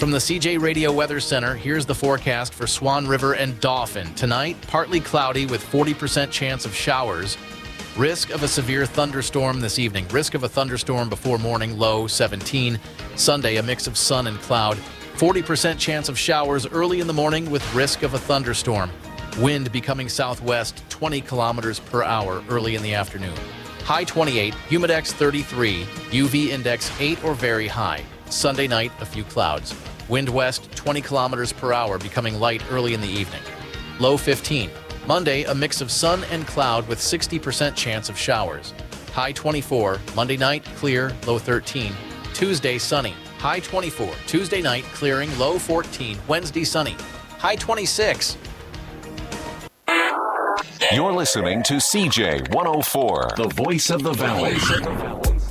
From the CJ Radio Weather Center, here's the forecast for Swan River and Dauphin. Tonight, partly cloudy with 40% chance of showers. Risk of a severe thunderstorm this evening. Risk of a thunderstorm before morning, low 17. Sunday, a mix of sun and cloud. 40% chance of showers early in the morning with risk of a thunderstorm. Wind becoming southwest 20 kilometers per hour early in the afternoon. High 28, humidex 33, UV index 8 or very high. Sunday night, a few clouds. Wind west 20 kilometers per hour, becoming light early in the evening. Low 15. Monday, a mix of sun and cloud with 60% chance of showers. High 24. Monday night, clear, low 13. Tuesday, sunny. High 24. Tuesday night, clearing, low 14. Wednesday, sunny. High 26. You're listening to CJ 104, the voice of the Valley.